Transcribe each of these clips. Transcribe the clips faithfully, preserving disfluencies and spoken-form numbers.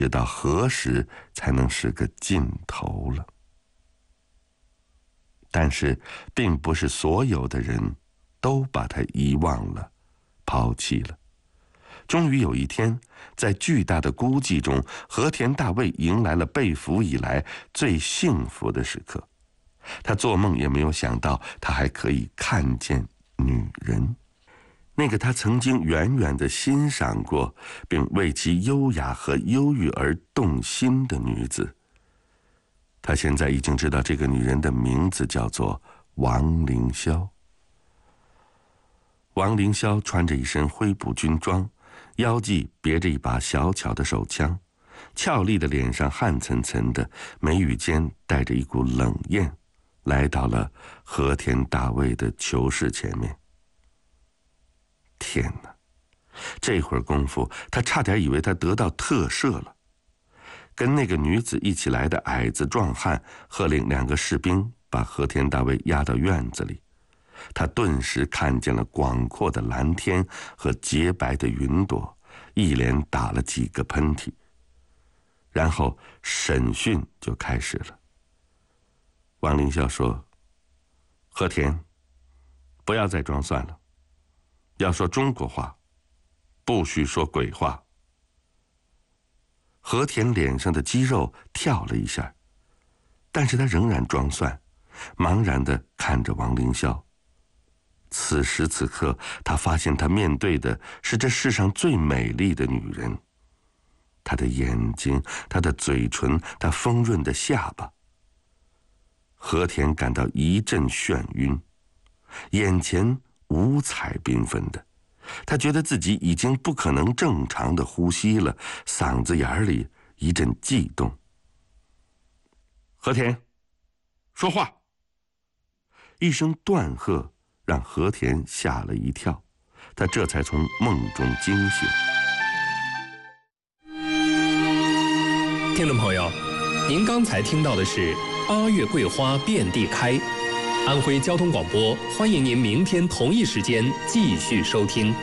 也到何时才能是个尽头了。但是并不是所有的人都把他遗忘了，抛弃了。终于有一天，在巨大的孤寂中，和田大卫迎来了被俘以来最幸福的时刻。他做梦也没有想到，他还可以看见女人，那个他曾经远远地欣赏过，并为其优雅和忧郁而动心的女子。他现在已经知道这个女人的名字叫做王凌霄。王凌霄穿着一身灰布军装，腰际别着一把小巧的手枪，俏丽的脸上汗涔涔的，眉宇间带着一股冷艳，来到了和田大卫的囚室前面。天哪，这会儿功夫，他差点以为他得到特赦了。跟那个女子一起来的矮子壮汉喝令两个士兵把和田大卫押到院子里，他顿时看见了广阔的蓝天和洁白的云朵，一连打了几个喷嚏。然后审讯就开始了。王凌霄说：“和田，不要再装蒜了，要说中国话，不许说鬼话。”和田脸上的肌肉跳了一下，但是他仍然装蒜，茫然地看着王凌霄。此时此刻，他发现他面对的是这世上最美丽的女人，她的眼睛，她的嘴唇，她丰润的下巴。和田感到一阵眩晕，眼前五彩缤纷的，他觉得自己已经不可能正常的呼吸了，嗓子眼里一阵悸动。和田，说话！一声断喝让和田吓了一跳，他这才从梦中惊醒。 听众朋友，您刚才听到的是八月桂花遍地开。安徽交通广播欢迎您明天同一时间继续收听。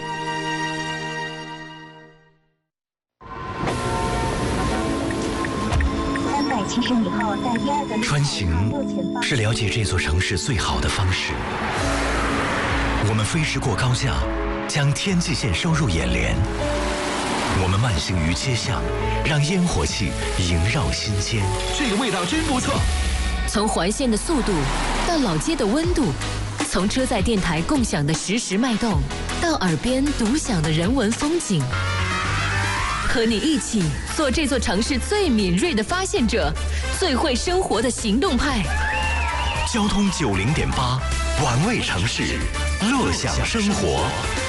三百七十米后，在第二个穿行是了解这座城市最好的方式。我们飞驰过高架，将天际线收入眼帘。我们慢行于街巷，让烟火气萦绕心间。 这个味道真不错。 从环线的速度到老街的温度，从车载电台共享的实时脉动，到耳边独享的人文风景，和你一起做这座城市最敏锐的发现者，最会生活的行动派。 交通九零点八，玩味城市，乐享生活。